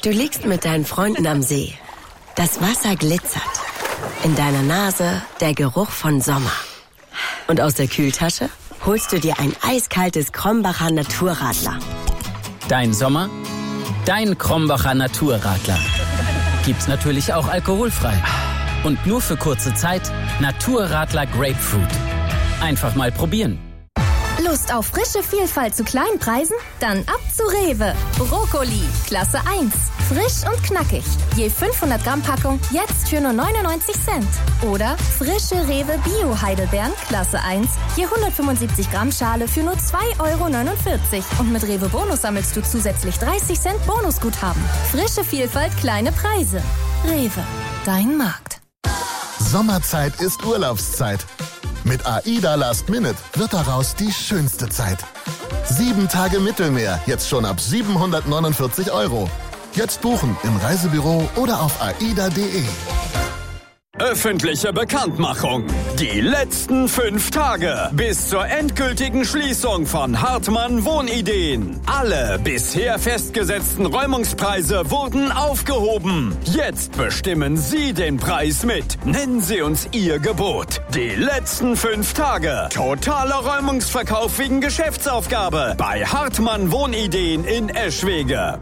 Du liegst mit deinen Freunden am See. Das Wasser glitzert. In deiner Nase der Geruch von Sommer. Und aus der Kühltasche holst du dir ein eiskaltes Krombacher Naturradler. Dein Sommer, dein Krombacher Naturradler. Gibt's natürlich auch alkoholfrei. Und nur für kurze Zeit Naturradler Grapefruit. Einfach mal probieren. Lust auf frische Vielfalt zu kleinen Preisen? Dann ab zu Rewe. Brokkoli, Klasse 1. Frisch und knackig. Je 500 Gramm Packung, jetzt für nur 99 Cent. Oder frische Rewe Bio-Heidelbeeren, Klasse 1. Je 175 Gramm Schale für nur 2,49 €. Und mit Rewe Bonus sammelst du zusätzlich 30 Cent Bonusguthaben. Frische Vielfalt, kleine Preise. Rewe, dein Markt. Sommerzeit ist Urlaubszeit. Mit AIDA Last Minute wird daraus die schönste Zeit. 7 Tage Mittelmeer, jetzt schon ab 749 €. Jetzt buchen im Reisebüro oder auf aida.de. Öffentliche Bekanntmachung. Die letzten 5 Tage bis zur endgültigen Schließung von Hartmann Wohnideen. Alle bisher festgesetzten Räumungspreise wurden aufgehoben. Jetzt bestimmen Sie den Preis mit. Nennen Sie uns Ihr Gebot. Die letzten 5 Tage. Totaler Räumungsverkauf wegen Geschäftsaufgabe bei Hartmann Wohnideen in Eschwege.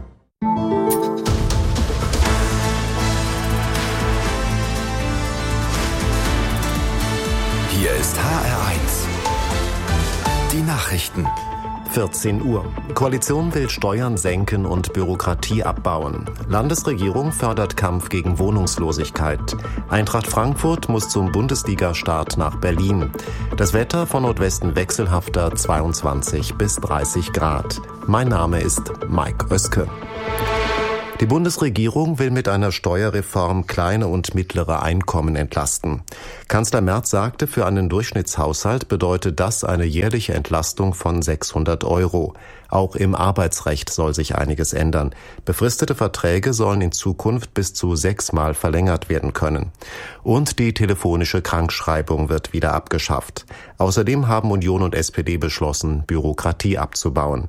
Hier ist HR1. Die Nachrichten. 14 Uhr. Koalition will Steuern senken und Bürokratie abbauen. Landesregierung fördert Kampf gegen Wohnungslosigkeit. Eintracht Frankfurt muss zum Bundesliga-Start nach Berlin. Das Wetter von Nordwesten wechselhafter 22 bis 30 Grad. Mein Name ist Mike Oeske. Die Bundesregierung will mit einer Steuerreform kleine und mittlere Einkommen entlasten. Kanzler Merz sagte, für einen Durchschnittshaushalt bedeutet das eine jährliche Entlastung von 600 €. Auch im Arbeitsrecht soll sich einiges ändern. Befristete Verträge sollen in Zukunft bis zu 6-mal verlängert werden können. Und die telefonische Krankschreibung wird wieder abgeschafft. Außerdem haben Union und SPD beschlossen, Bürokratie abzubauen.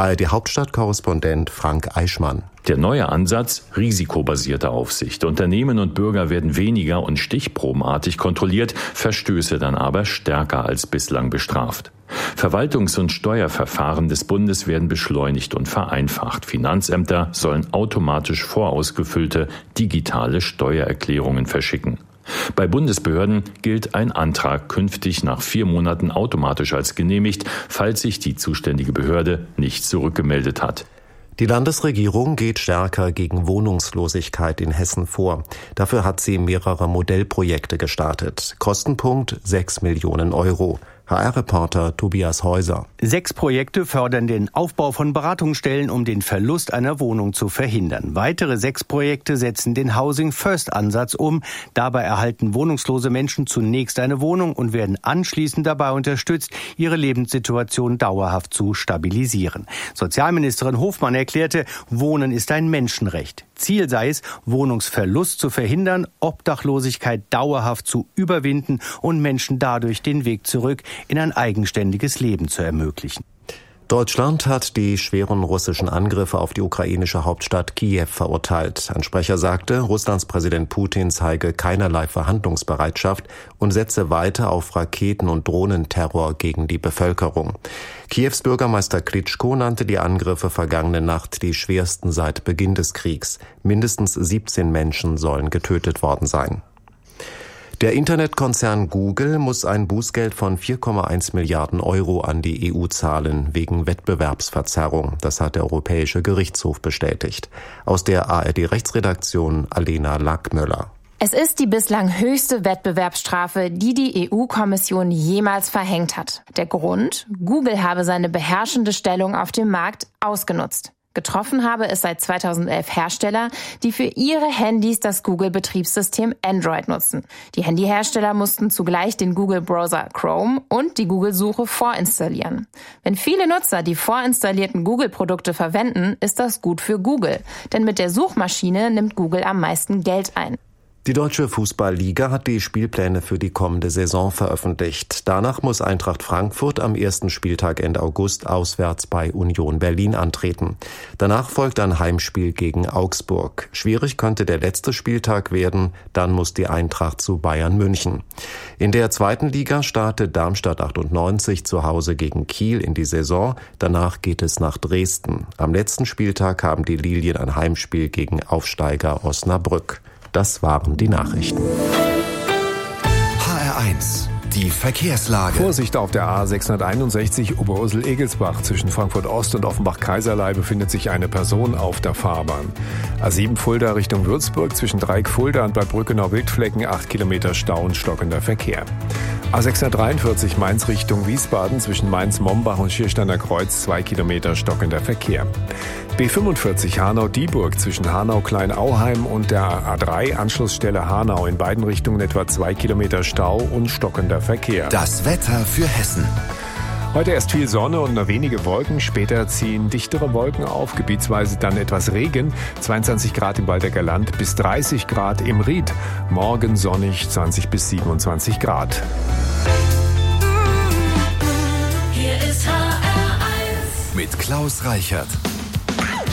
ARD-Hauptstadtkorrespondent Frank Eichmann. Der neue Ansatz, risikobasierte Aufsicht. Unternehmen und Bürger werden weniger und stichprobenartig kontrolliert, Verstöße dann aber stärker als bislang bestraft. Verwaltungs- und Steuerverfahren des Bundes werden beschleunigt und vereinfacht. Finanzämter sollen automatisch vorausgefüllte digitale Steuererklärungen verschicken. Bei Bundesbehörden gilt ein Antrag künftig nach 4 Monaten automatisch als genehmigt, falls sich die zuständige Behörde nicht zurückgemeldet hat. Die Landesregierung geht stärker gegen Wohnungslosigkeit in Hessen vor. Dafür hat sie mehrere Modellprojekte gestartet. Kostenpunkt 6 Millionen €. HR-Reporter Tobias Häuser. 6 Projekte fördern den Aufbau von Beratungsstellen, um den Verlust einer Wohnung zu verhindern. Weitere 6 Projekte setzen den Housing-First-Ansatz um. Dabei erhalten wohnungslose Menschen zunächst eine Wohnung und werden anschließend dabei unterstützt, ihre Lebenssituation dauerhaft zu stabilisieren. Sozialministerin Hofmann erklärte, Wohnen ist ein Menschenrecht. Ziel sei es, Wohnungsverlust zu verhindern, Obdachlosigkeit dauerhaft zu überwinden und Menschen dadurch den Weg zurück in ein eigenständiges Leben zu ermöglichen. Deutschland hat die schweren russischen Angriffe auf die ukrainische Hauptstadt Kiew verurteilt. Ein Sprecher sagte, Russlands Präsident Putin zeige keinerlei Verhandlungsbereitschaft und setze weiter auf Raketen- und Drohnenterror gegen die Bevölkerung. Kiews Bürgermeister Klitschko nannte die Angriffe vergangene Nacht die schwersten seit Beginn des Kriegs. Mindestens 17 Menschen sollen getötet worden sein. Der Internetkonzern Google muss ein Bußgeld von 4,1 Milliarden € an die EU zahlen, wegen Wettbewerbsverzerrung. Das hat der Europäische Gerichtshof bestätigt. Aus der ARD-Rechtsredaktion Alena Lackmöller. Es ist die bislang höchste Wettbewerbsstrafe, die die EU-Kommission jemals verhängt hat. Der Grund? Google habe seine beherrschende Stellung auf dem Markt ausgenutzt. Getroffen habe es seit 2011 Hersteller, die für ihre Handys das Google-Betriebssystem Android nutzen. Die Handyhersteller mussten zugleich den Google-Browser Chrome und die Google-Suche vorinstallieren. Wenn viele Nutzer die vorinstallierten Google-Produkte verwenden, ist das gut für Google. Denn mit der Suchmaschine nimmt Google am meisten Geld ein. Die Deutsche Fußball-Liga hat die Spielpläne für die kommende Saison veröffentlicht. Danach muss Eintracht Frankfurt am ersten Spieltag Ende August auswärts bei Union Berlin antreten. Danach folgt ein Heimspiel gegen Augsburg. Schwierig könnte der letzte Spieltag werden, dann muss die Eintracht zu Bayern München. In der zweiten Liga startet Darmstadt 98 zu Hause gegen Kiel in die Saison. Danach geht es nach Dresden. Am letzten Spieltag haben die Lilien ein Heimspiel gegen Aufsteiger Osnabrück. Das waren die Nachrichten. HR1, die Verkehrslage. Vorsicht auf der A661 Oberursel-Egelsbach. Zwischen Frankfurt Ost und Offenbach-Kaiserlei befindet sich eine Person auf der Fahrbahn. A7 Fulda Richtung Würzburg. Zwischen Dreieck Fulda und Bad Brückenau-Wildflecken 8 Kilometer Stau und stockender Verkehr. A643 Mainz Richtung Wiesbaden. Zwischen Mainz-Mombach und Schiersteiner Kreuz 2 Kilometer stockender Verkehr. B45 Hanau-Dieburg zwischen Hanau-Kleinauheim und der A3 Anschlussstelle Hanau in beiden Richtungen etwa 2 Kilometer Stau und stockender Verkehr. Das Wetter für Hessen. Heute erst viel Sonne und nur wenige Wolken, später ziehen dichtere Wolken auf, gebietsweise dann etwas Regen, 22 Grad im Waldecker Land bis 30 Grad im Ried, morgen sonnig 20 bis 27 Grad. Hier ist HR1 mit Klaus Reichert.